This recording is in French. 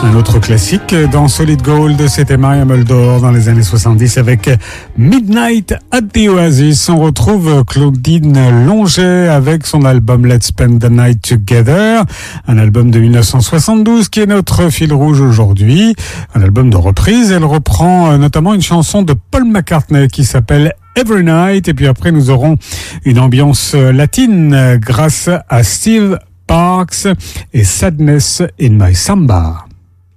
Un autre classique dans Solid Gold, c'était Maria Muldaur dans les années 70 avec Midnight at the Oasis. On retrouve Claudine Longet avec son album Let's Spend the Night Together, un album de 1972 qui est notre fil rouge aujourd'hui, un album de reprise. Elle reprend notamment une chanson de Paul McCartney qui s'appelle Every Night, et puis après nous aurons une ambiance latine grâce à Steve Parks et Sadness in My Samba.